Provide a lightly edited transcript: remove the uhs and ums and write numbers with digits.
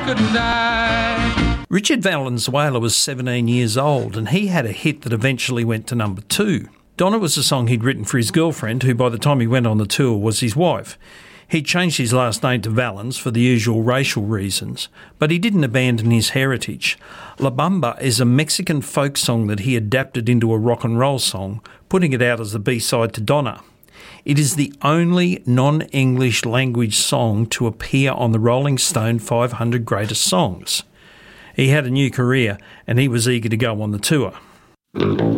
couldn't die. Richard Valenzuela was 17 years old and he had a hit that eventually went to number 2. Donna was a song he'd written for his girlfriend, who by the time he went on the tour was his wife. He changed his last name to Valens for the usual racial reasons, but he didn't abandon his heritage. La Bamba is a Mexican folk song that he adapted into a rock and roll song, putting it out as the B-side to Donna. It is the only non-English language song to appear on the Rolling Stone 500 Greatest Songs. He had a new career and he was eager to go on the tour.